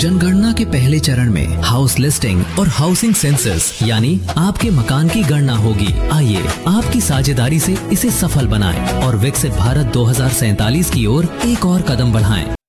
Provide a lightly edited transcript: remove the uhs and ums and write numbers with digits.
जनगणना के पहले चरण में हाउस लिस्टिंग और हाउसिंग सेंसस यानी आपके मकान की गणना होगी। आइए आपकी साझेदारी से इसे सफल बनाएं और विकसित भारत 2047 की ओर एक और कदम बढ़ाएं।